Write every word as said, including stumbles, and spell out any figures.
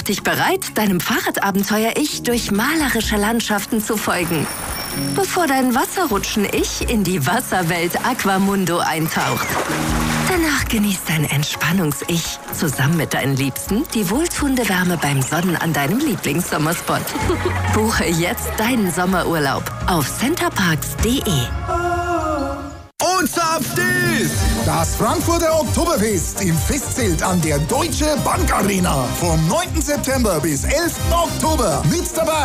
dich bereit, deinem Fahrradabenteuer-Ich durch malerische Landschaften zu folgen, bevor dein Wasserrutschen-Ich in die Wasserwelt Aquamundo eintaucht. Danach genießt dein Entspannungs-Ich zusammen mit deinen Liebsten die wohltuende Wärme beim Sonnen an deinem Lieblingssommerspot. Buche jetzt deinen Sommerurlaub auf centerparks punkt de. Und zapft es! Das Frankfurter Oktoberfest im Festzelt an der Deutsche Bank Arena. Vom neunten September bis elften Oktober. Mit dabei